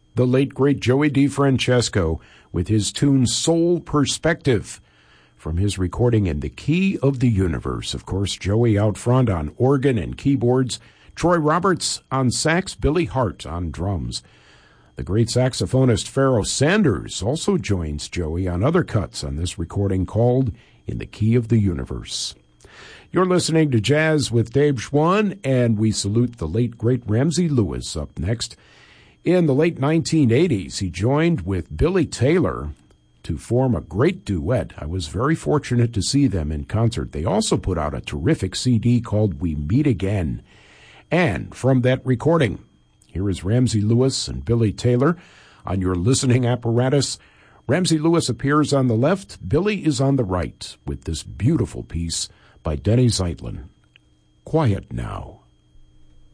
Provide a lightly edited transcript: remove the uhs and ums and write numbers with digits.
the late, great Joey DeFrancesco with his tune Soul Perspective from his recording in The Key of the Universe. Of course, Joey out front on organ and keyboards, Troy Roberts on sax, Billy Hart on drums. The great saxophonist Pharoah Sanders also joins Joey on other cuts on this recording called In the Key of the Universe. You're listening to Jazz with Dave Schwann, and we salute the late, great Ramsey Lewis up next. In the late 1980s, he joined with Billy Taylor to form a great duet. I was very fortunate to see them in concert. They also put out a terrific CD called We Meet Again. And from that recording, here is Ramsey Lewis and Billy Taylor on your listening apparatus. Ramsey Lewis appears on the left, Billy is on the right, with this beautiful piece by Denny Zeitlin, Quiet Now.